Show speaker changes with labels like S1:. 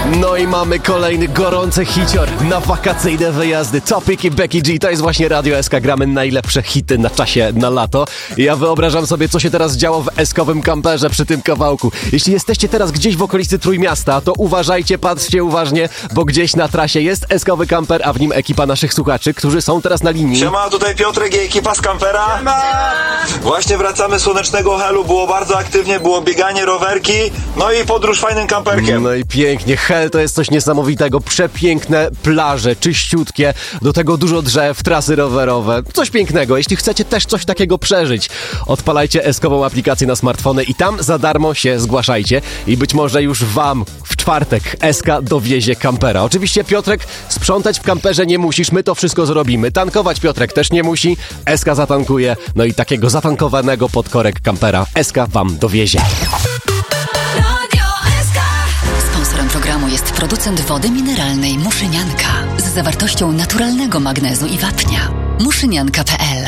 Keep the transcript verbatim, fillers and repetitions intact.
S1: No i mamy kolejny gorący hicior na wakacyjne wyjazdy. Topic i Becky G, to jest właśnie Radio S K. Gramy najlepsze hity na czasie, na lato. I ja wyobrażam sobie, co się teraz działo w eskowym kamperze przy tym kawałku. Jeśli jesteście teraz gdzieś w okolicy Trójmiasta, to uważajcie, patrzcie uważnie, bo gdzieś na trasie jest eskowy kamper, a w nim ekipa naszych słuchaczy, którzy są teraz na linii.
S2: Siema, tutaj Piotrek i ekipa z kampera. Siema! Właśnie wracamy z Słonecznego Helu, było bardzo aktywnie, było bieganie, rowerki, no i podróż fajnym kamperkiem.
S1: No i pięknie, Hel to jest coś niesamowitego, przepiękne plaże, czyściutkie, do tego dużo drzew, trasy rowerowe, coś pięknego. Jeśli chcecie też coś takiego przeżyć, odpalajcie eskową aplikację na smartfony i tam za darmo się zgłaszajcie i być może już wam w czwartek S K dowiezie kampera. Oczywiście Piotrek, sprzątać w kamperze nie musisz, my to wszystko zrobimy. Tankować Piotrek też nie musi, S K zatankuje, no i takiego zatankowanego podkorek kampera S K wam dowiezie.
S3: Sponsorem programu jest producent wody mineralnej Muszynianka z zawartością naturalnego magnezu i wapnia. muszynianka kropka p l